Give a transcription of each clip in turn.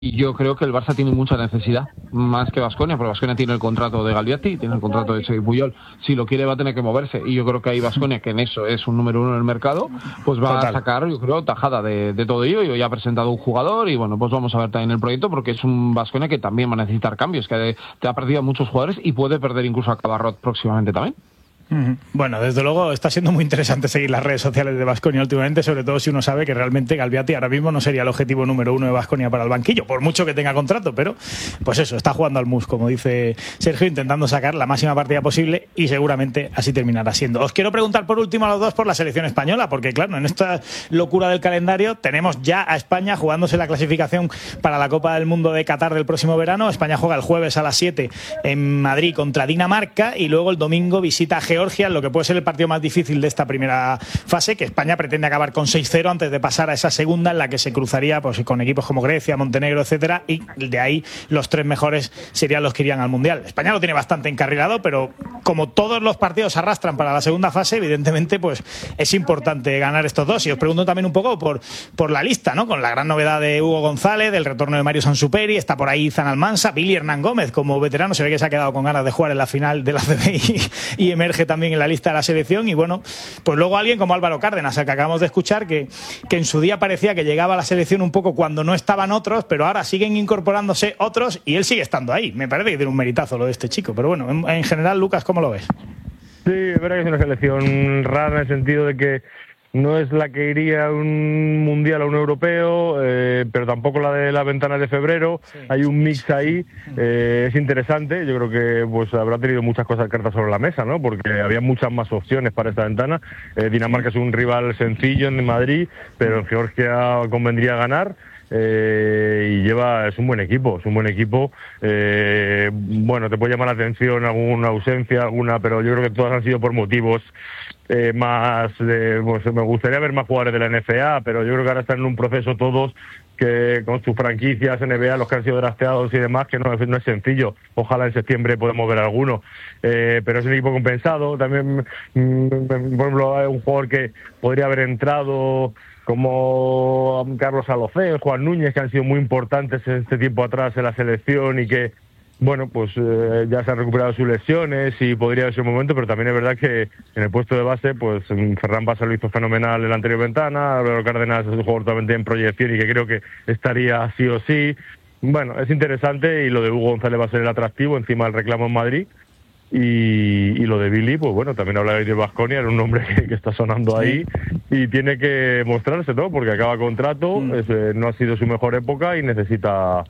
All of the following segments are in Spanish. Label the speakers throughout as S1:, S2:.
S1: Y yo creo que el Barça tiene mucha necesidad, más que Baskonia, porque Baskonia tiene el contrato de Galbiati, tiene el contrato de Xavi Puyol. Si lo quiere va a tener que moverse. Y yo creo que ahí Baskonia, que en eso es un número 1 en el mercado, pues va a sacar, yo creo, tajada de todo ello. Y hoy ha presentado un jugador y bueno, pues vamos a ver también el proyecto, porque es un Baskonia que también va a necesitar cambios, que te ha perdido a muchos jugadores y puede perder incluso a Cabarrot próximamente también.
S2: Bueno, desde luego está siendo muy interesante seguir las redes sociales de Baskonia últimamente, sobre todo si uno sabe que realmente Galbiati ahora mismo no sería el objetivo número 1 de Baskonia para el banquillo, por mucho que tenga contrato, pero pues eso, está jugando al mus, como dice Sergio, intentando sacar la máxima partida posible y seguramente así terminará siendo. Os quiero preguntar por último a los dos por la selección española, porque claro, en esta locura del calendario tenemos ya a España jugándose la clasificación para la Copa del Mundo de Qatar del próximo verano. España juega el jueves a las 7 en Madrid contra Dinamarca y luego el domingo visita a Georgia, en lo que puede ser el partido más difícil de esta primera fase, que España pretende acabar con 6-0 antes de pasar a esa segunda, en la que se cruzaría pues con equipos como Grecia, Montenegro, etcétera, y de ahí los 3 mejores serían los que irían al Mundial. España lo tiene bastante encarrilado, pero como todos los partidos arrastran para la segunda fase, evidentemente pues es importante ganar estos dos. Y os pregunto también un poco por la lista, ¿no? Con la gran novedad de Hugo González, del retorno de Mario Sansuperi, está por ahí Izan Almansa, Billy Hernán Gómez como veterano, se ve que se ha quedado con ganas de jugar en la final de la CB y emerge también en la lista de la selección. Y bueno, pues luego alguien como Álvaro Cárdenas, al que acabamos de escuchar, que en su día parecía que llegaba a la selección un poco cuando no estaban otros, pero ahora siguen incorporándose otros y él sigue estando ahí. Me parece que tiene un meritazo lo de este chico, pero bueno, en general, Lucas, ¿cómo lo ves?
S3: Sí, es verdad que es una selección rara en el sentido de que no es la que iría a un mundial o a un europeo, pero tampoco la de la ventana de febrero. Sí, hay un mix ahí, es interesante. Yo creo que pues habrá tenido muchas cartas sobre la mesa, ¿no? Porque había muchas más opciones para esta ventana. Dinamarca es un rival sencillo en Madrid, pero en Georgia convendría ganar. Y es un buen equipo, bueno, te puede llamar la atención alguna ausencia, pero yo creo que todas han sido por motivos pues me gustaría ver más jugadores de la NFA, pero yo creo que ahora están en un proceso todos que con sus franquicias NBA, los que han sido drafteados y demás, que no es sencillo. Ojalá en septiembre podamos ver alguno, pero es un equipo compensado. También, por ejemplo, hay un jugador que podría haber entrado como Carlos Alocén, Juan Núñez, que han sido muy importantes en este tiempo atrás en la selección y que, bueno, pues ya se han recuperado sus lesiones y podría haber sido un momento, pero también es verdad que en el puesto de base, pues Ferran Bassa lo hizo fenomenal en la anterior ventana, Álvaro Cárdenas es un jugador totalmente en proyección y que creo que estaría sí o sí. Bueno, es interesante y lo de Hugo González va a ser el atractivo encima del reclamo en Madrid. Y lo de Billy, pues bueno, también habla de Baskonia, era un nombre que está sonando ahí y tiene que mostrarse, ¿no? Porque acaba contrato, no ha sido su mejor época y necesita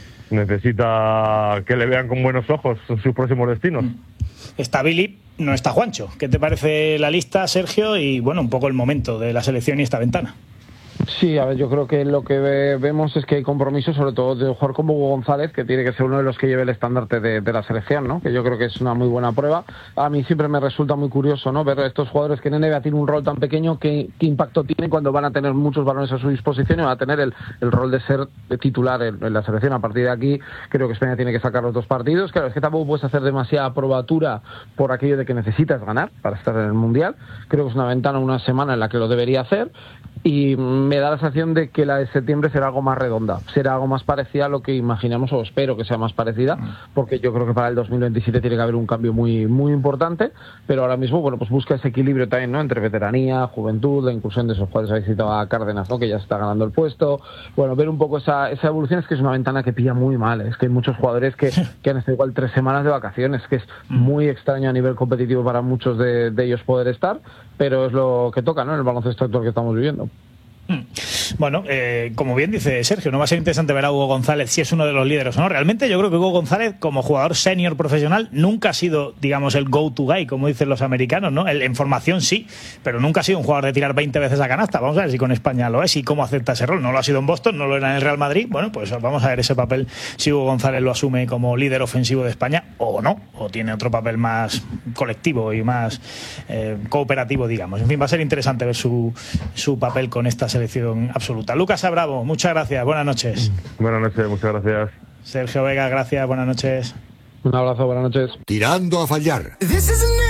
S3: que le vean con buenos ojos sus próximos destinos.
S2: Está Billy, no está Juancho. ¿Qué te parece la lista, Sergio? Y bueno, un poco el momento de la selección y esta ventana.
S1: Sí, a ver, yo creo que lo que vemos es que hay compromiso, sobre todo de un jugador como Hugo González, que tiene que ser uno de los que lleve el estandarte de la selección, ¿no? Que yo creo que es una muy buena prueba. A mí siempre me resulta muy curioso, ¿no? Ver a estos jugadores que en NBA tienen un rol tan pequeño, qué impacto tienen cuando van a tener muchos balones a su disposición y van a tener el rol de ser titular en la selección. A partir de aquí, creo que España tiene que sacar los 2 partidos. Claro, es que tampoco puedes hacer demasiada probatura por aquello de que necesitas ganar para estar en el Mundial. Creo que es una ventana, una semana en la que lo debería hacer. Y me da la sensación de que la de septiembre será algo más redonda, será algo más parecida a lo que imaginamos, o espero que sea más parecida, porque yo creo que para el 2027 tiene que haber un cambio muy muy importante, pero ahora mismo, bueno, pues busca ese equilibrio también, ¿no? Entre veteranía, juventud, la inclusión de esos jugadores. Ha visitado a Cárdenas, ¿no? Que ya se está ganando el puesto. Bueno, ver un poco esa evolución. Es que es una ventana que pilla muy mal, es que hay muchos jugadores que han estado igual 3 semanas de vacaciones, que es muy extraño a nivel competitivo para muchos de ellos poder estar, pero es lo que toca, ¿no? En el baloncesto actual que estamos viviendo.
S2: Bueno, como bien dice Sergio, no va a ser interesante ver a Hugo González si es uno de los líderes o no. Realmente yo creo que Hugo González, como jugador senior profesional, nunca ha sido, digamos, el go-to guy, como dicen los americanos, ¿no? En formación sí, pero nunca ha sido un jugador de tirar 20 veces a canasta. Vamos a ver si con España lo es y cómo acepta ese rol. No lo ha sido en Boston, no lo era en el Real Madrid. Bueno, pues vamos a ver ese papel, si Hugo González lo asume como líder ofensivo de España o no, o tiene otro papel más colectivo y más cooperativo, digamos. En fin, va a ser interesante ver su papel con esta selección absoluta. Lucas Abravo, muchas gracias, buenas noches.
S3: Buenas noches, muchas gracias.
S2: Sergio Vega, gracias, buenas noches.
S1: Un abrazo, buenas noches.
S4: Tirando a fallar.